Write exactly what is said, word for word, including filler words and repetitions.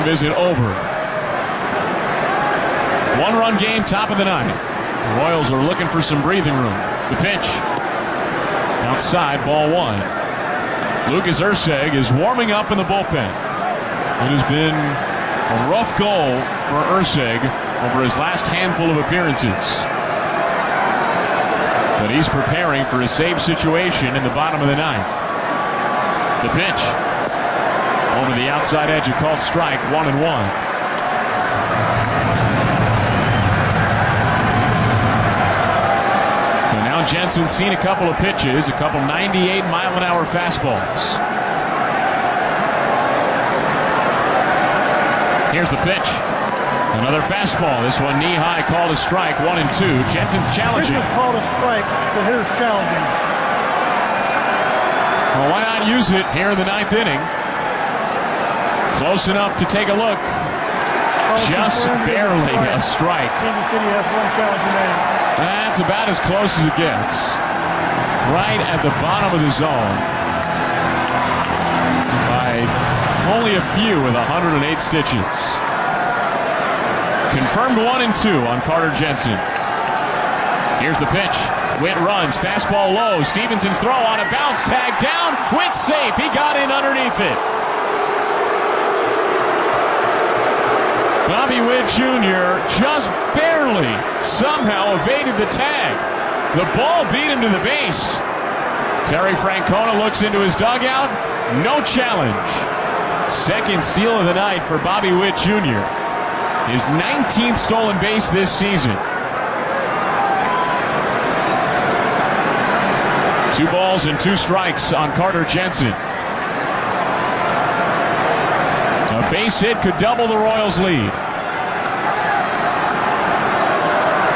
one visit over. One-run game, top of the ninth. The Royals are looking for some breathing room. The pitch. Outside, ball one. Lucas Erceg is warming up in the bullpen. It has been a rough goal for Erceg over his last handful of appearances. But he's preparing for a save situation in the bottom of the ninth. The pitch. Over the outside edge, a called strike, one and one. And now Jensen's seen a couple of pitches, a couple ninety-eight mile an hour fastballs. Here's the pitch. Another fastball. This one knee high, called a strike, one and two. Jensen's challenging. This is called a strike, so here's challenging. Well, why not use it here in the ninth inning? Close enough to take a look. Just barely a strike. Kansas City has one challenging man. That's about as close as it gets. Right at the bottom of the zone. By only a few with one hundred eight stitches. Confirmed one and two on Carter Jensen. Here's the pitch. Witt runs. Fastball low. Stevenson's throw on a bounce. Tag down. Witt safe. He got in underneath it. Bobby Witt Junior just barely somehow evaded the tag. The ball beat him to the base. Terry Francona looks into his dugout. No challenge. Second steal of the night for Bobby Witt Junior His nineteenth stolen base this season. Two balls and two strikes on Carter Jensen. A base hit could double the Royals' lead.